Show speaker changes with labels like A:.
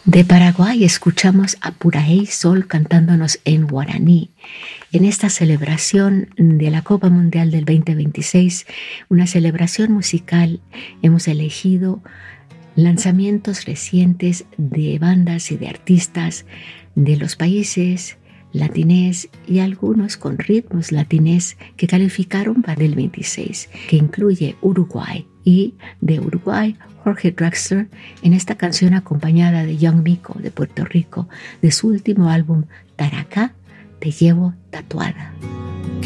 A: De Paraguay escuchamos a Puraey Sol cantándonos en guaraní. En esta celebración de la Copa Mundial del 2026, una celebración musical, hemos elegido lanzamientos recientes de bandas y de artistas de los países latinés y algunos con ritmos latinés que calificaron para el 26, que incluye Uruguay. Y de Uruguay, Jorge Drexler, en esta canción acompañada de Young Miko de Puerto Rico, de su último álbum Taracá, Te Llevo Tatuada.